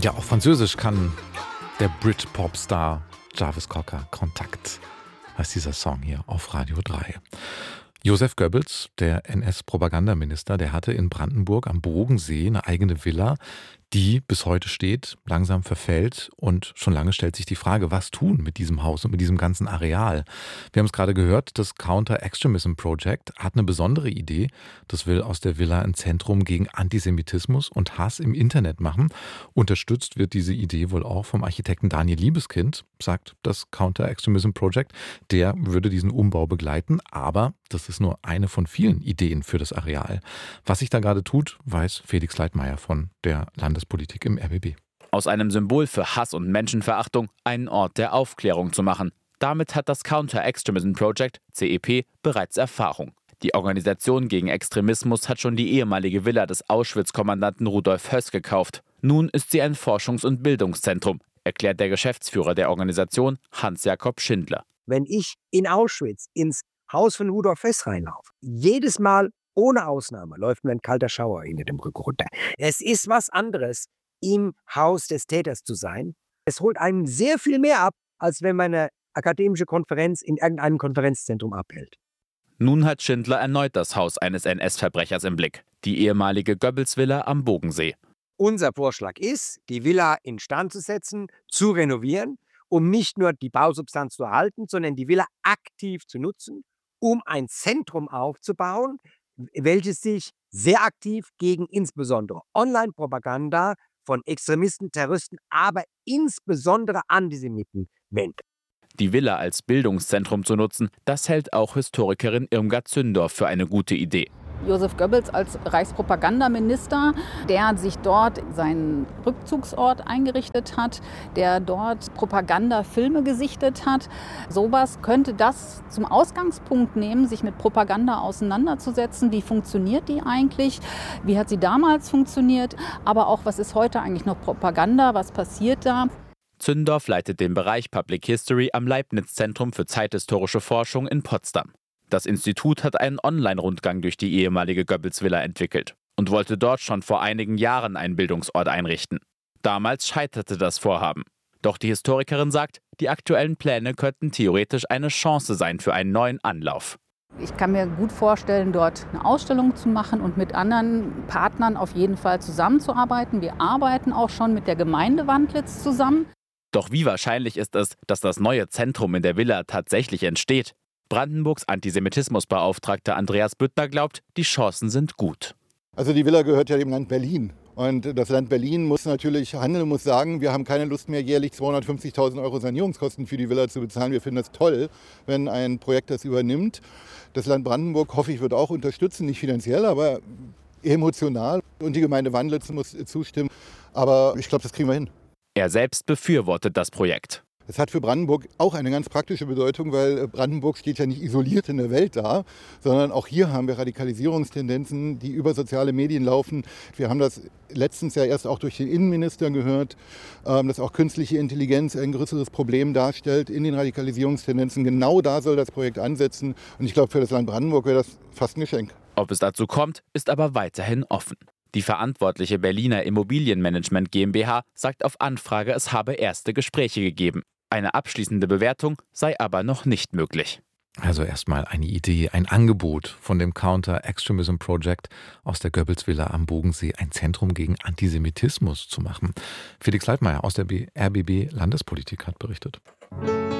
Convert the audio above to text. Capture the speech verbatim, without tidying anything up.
Ja, auch Französisch kann der Brit-Pop-Star Jarvis Cocker. Kontakt heißt dieser Song hier auf Radio drei. Joseph Goebbels, der N S-Propagandaminister, der hatte in Brandenburg am Bogensee eine eigene Villa, die bis heute steht, langsam verfällt, und schon lange stellt sich die Frage, was tun mit diesem Haus und mit diesem ganzen Areal. Wir haben es gerade gehört, das Counter-Extremism Project hat eine besondere Idee. Das will aus der Villa ein Zentrum gegen Antisemitismus und Hass im Internet machen. Unterstützt wird diese Idee wohl auch vom Architekten Daniel Liebeskind, sagt das Counter-Extremism Project. Der würde diesen Umbau begleiten, aber das ist nur eine von vielen Ideen für das Areal. Was sich da gerade tut, weiß Felix Leitmayr von der Landespolitik im R B B. Aus einem Symbol für Hass und Menschenverachtung einen Ort der Aufklärung zu machen. Damit hat das Counter-Extremism Project, C E P, bereits Erfahrung. Die Organisation gegen Extremismus hat schon die ehemalige Villa des Auschwitz-Kommandanten Rudolf Höss gekauft. Nun ist sie ein Forschungs- und Bildungszentrum, erklärt der Geschäftsführer der Organisation, Hans-Jakob Schindler. Wenn ich in Auschwitz ins Haus von Rudolf Höss reinlaufe, jedes Mal ohne Ausnahme läuft mir ein kalter Schauer hinter dem Rücken runter. Es ist was anderes, im Haus des Täters zu sein. Es holt einen sehr viel mehr ab, als wenn man eine akademische Konferenz in irgendeinem Konferenzzentrum abhält. Nun hat Schindler erneut das Haus eines N S-Verbrechers im Blick, die ehemalige Goebbels-Villa am Bogensee. Unser Vorschlag ist, die Villa instand zu setzen, zu renovieren, um nicht nur die Bausubstanz zu erhalten, sondern die Villa aktiv zu nutzen, um ein Zentrum aufzubauen, welches sich sehr aktiv gegen insbesondere Online-Propaganda von Extremisten, Terroristen, aber insbesondere Antisemiten wendet. Die Villa als Bildungszentrum zu nutzen, das hält auch Historikerin Irmgard Zündorf für eine gute Idee. Joseph Goebbels als Reichspropagandaminister, der sich dort seinen Rückzugsort eingerichtet hat, der dort Propagandafilme gesichtet hat. Sowas könnte das zum Ausgangspunkt nehmen, sich mit Propaganda auseinanderzusetzen. Wie funktioniert die eigentlich? Wie hat sie damals funktioniert? Aber auch, was ist heute eigentlich noch Propaganda? Was passiert da? Zündorf leitet den Bereich Public History am Leibniz-Zentrum für zeithistorische Forschung in Potsdam. Das Institut hat einen Online-Rundgang durch die ehemalige Goebbels-Villa entwickelt und wollte dort schon vor einigen Jahren einen Bildungsort einrichten. Damals scheiterte das Vorhaben. Doch die Historikerin sagt, die aktuellen Pläne könnten theoretisch eine Chance sein für einen neuen Anlauf. Ich kann mir gut vorstellen, dort eine Ausstellung zu machen und mit anderen Partnern auf jeden Fall zusammenzuarbeiten. Wir arbeiten auch schon mit der Gemeinde Wandlitz zusammen. Doch wie wahrscheinlich ist es, dass das neue Zentrum in der Villa tatsächlich entsteht? Brandenburgs Antisemitismusbeauftragter Andreas Büttner glaubt, die Chancen sind gut. Also die Villa gehört ja dem Land Berlin. Und das Land Berlin muss natürlich handeln, muss sagen, wir haben keine Lust mehr, jährlich zweihundertfünfzigtausend Euro Sanierungskosten für die Villa zu bezahlen. Wir finden das toll, wenn ein Projekt das übernimmt. Das Land Brandenburg, hoffe ich, wird auch unterstützen, nicht finanziell, aber emotional. Und die Gemeinde Wandlitz muss zustimmen. Aber ich glaube, das kriegen wir hin. Er selbst befürwortet das Projekt. Es hat für Brandenburg auch eine ganz praktische Bedeutung, weil Brandenburg steht ja nicht isoliert in der Welt da, sondern auch hier haben wir Radikalisierungstendenzen, die über soziale Medien laufen. Wir haben das letztens ja erst auch durch den Innenminister gehört, dass auch künstliche Intelligenz ein größeres Problem darstellt in den Radikalisierungstendenzen. Genau da soll das Projekt ansetzen. Und ich glaube, für das Land Brandenburg wäre das fast ein Geschenk. Ob es dazu kommt, ist aber weiterhin offen. Die verantwortliche Berliner Immobilienmanagement GmbH sagt auf Anfrage, es habe erste Gespräche gegeben. Eine abschließende Bewertung sei aber noch nicht möglich. Also erstmal eine Idee, ein Angebot von dem Counter-Extremism Project aus der Goebbels-Villa am Bogensee, ein Zentrum gegen Antisemitismus zu machen. Felix Leitmayr aus der R B B Landespolitik hat berichtet.